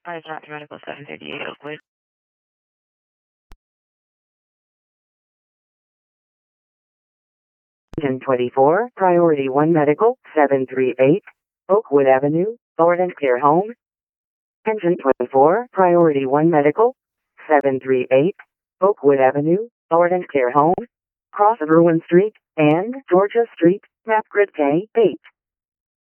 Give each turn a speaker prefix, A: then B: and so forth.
A: Price Doctor Medical 738 Oakwood.
B: Engine 24, Priority 1 Medical, 738, Oakwood Avenue, Thornton Care Home. Engine 24, Priority 1 Medical, 738, Oakwood Avenue, Thornton Care Home. Cross Ruin Street and Georgia Street, map grid K8.